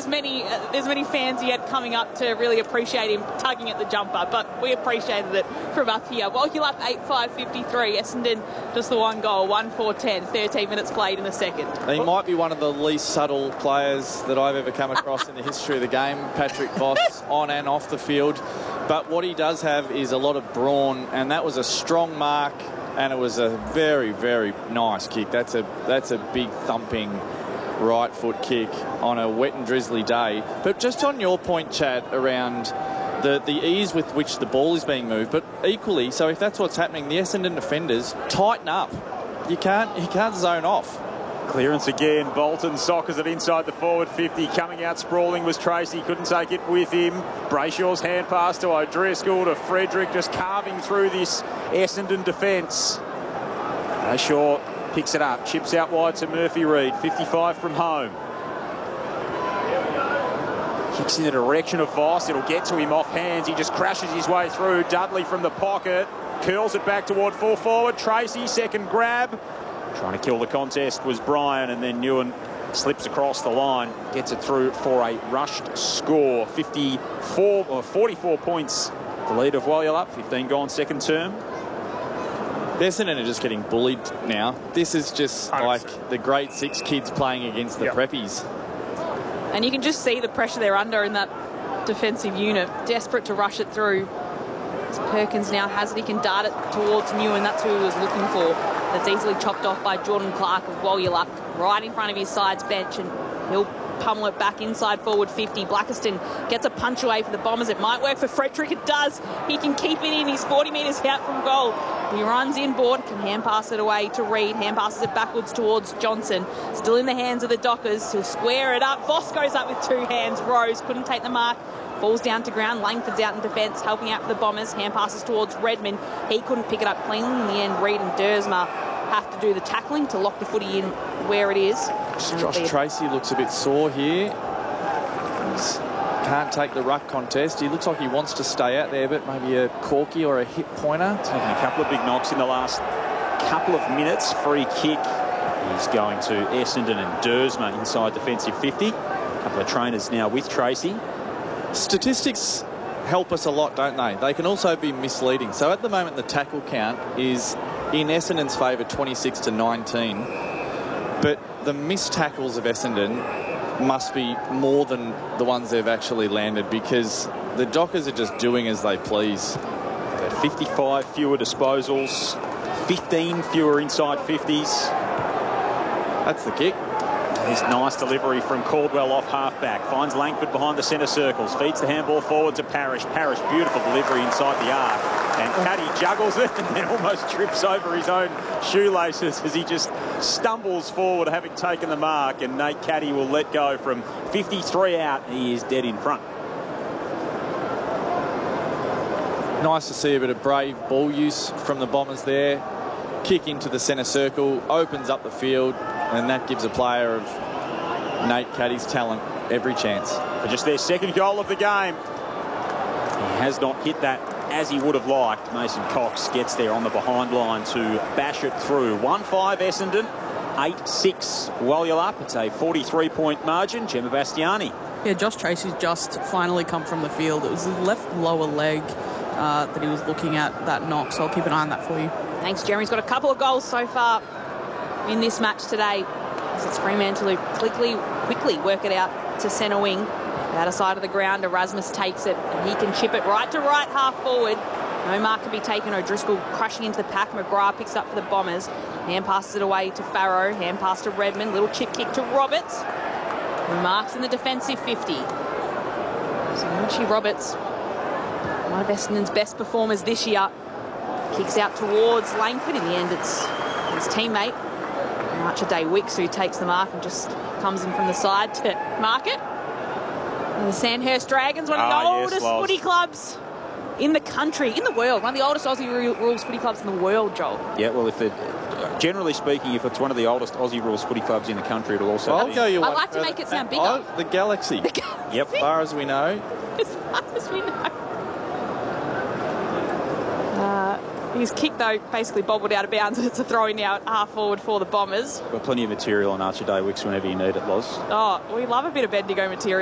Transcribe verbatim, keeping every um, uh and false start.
there's many uh, there's many fans yet coming up to really appreciate him tugging at the jumper, but we appreciated it from up here. Wallulap eight five fifty-three, Essendon just the one goal, one four ten, thirteen minutes played in the second. He might be one of the least subtle players that I've ever come across in the history of the game, Patrick Voss, on and off the field. But what he does have is a lot of brawn, and that was a strong mark, and it was a very, very nice kick. That's a that's a big thumping right foot kick on a wet and drizzly day. But just on your point, Chad, around the, the ease with which the ball is being moved, but equally, so if that's what's happening, the Essendon defenders tighten up. You can't, you can't zone off. Clearance again. Bolton soccers it inside the forward fifty. Coming out sprawling was Tracy. Couldn't take it with him. Brayshaw's hand pass to O'Driscoll to Frederick, just carving through this Essendon defence. Brayshaw picks it up. Chips out wide to Murphy Reid. fifty-five from home. Kicks in the direction of Voss. It'll get to him off hands. He just crashes his way through. Dudley from the pocket. Curls it back toward full forward. Tracy, second grab. Trying to kill the contest was Bryan, and then Newen slips across the line, gets it through for a rushed score. fifty-four or forty-four points, the lead of Wallulap, fifteen gone second term. Essendon are just getting bullied now. This is just like the grade six kids playing against the yep. preppies. And you can just see the pressure they're under in that defensive unit, desperate to rush it through. As Perkins now has it, he can dart it towards Newen. That's who he was looking for. That's easily chopped off by Jordan Clark of Wallulap, right in front of his sides bench, and he'll pummel it back inside forward fifty. Blackiston gets a punch away for the Bombers. It might work for Frederick. It does. He can keep it in. He's forty metres out from goal. He runs inboard, can hand pass it away to Reid. Hand passes it backwards towards Johnson. Still in the hands of the Dockers. He'll square it up. Voss goes up with two hands. Rose couldn't take the mark. Falls down to ground. Langford's out in defence, helping out for the Bombers. Hand passes towards Redmond. He couldn't pick it up cleanly. In the end, Reid and Dersma have to do the tackling to lock the footy in where it is. Josh Tracy looks a bit sore here. He can't take the ruck contest. He looks like he wants to stay out there, but maybe a corky or a hip pointer. Taking a couple of big knocks in the last couple of minutes. Free kick. He's going to Essendon and Dersma inside defensive fifty. A couple of trainers now with Tracy. Statistics help us a lot, don't they? They can also be misleading. So at the moment, the tackle count is in Essendon's favour, twenty-six to nineteen. But the missed tackles of Essendon must be more than the ones they've actually landed, because the Dockers are just doing as they please. fifty-five fewer disposals, fifteen fewer inside fifties. That's the kick. This nice delivery from Caldwell off half-back. Finds Langford behind the centre circles. Feeds the handball forward to Parrish. Parrish, beautiful delivery inside the arc. And Caddy juggles it and then almost trips over his own shoelaces as he just stumbles forward, having taken the mark. And Nate Caddy will let go from fifty-three out. He is dead in front. Nice to see a bit of brave ball use from the Bombers there. Kick into the centre circle, opens up the field, and that gives a player of Nate Caddy's talent every chance. For just their second goal of the game. He has not hit that as he would have liked. Mason Cox gets there on the behind line to bash it through. one five Essendon, eight six Wallulap. It's a forty-three point margin. Gemma Bastiani. Yeah, Josh Tracy's just finally come from the field. It was the left lower leg uh, that he was looking at, that knock, so I'll keep an eye on that for you. Thanks, Jeremy's got a couple of goals so far in this match today. As it's Fremantle who quickly, quickly work it out to centre wing. The outer side of the ground, Erasmus takes it, and he can chip it right to right half forward. No mark can be taken. O'Driscoll crashing into the pack. McGrath picks up for the Bombers. Hand passes it away to Farrow. Hand pass to Redmond. Little chip kick to Roberts. Who marks in the defensive fifty. So Richie Roberts, one of Essendon's best performers this year, kicks out towards Langford. In the end, it's his teammate, Archer Day Wicks, who takes the mark and just comes in from the side to mark it. And the Sandhurst Dragons, one of the ah, oldest yes, footy clubs in the country, in the world. One of the oldest Aussie rules footy clubs in the world, Joel. Yeah, well, if they're, generally speaking, if it's one of the oldest Aussie rules footy clubs in the country, it'll also I'll be... go you I'd one like to further. make it sound bigger. Oh, the Galaxy. The Galaxy. Yep. As far as we know. As far as we know. Uh, his kick, though, basically bobbled out of bounds. It's a throw-in now at half forward for the Bombers. Got plenty of material on Archer Day Wicks whenever you need it, Loz. Oh, we love a bit of Bendigo material.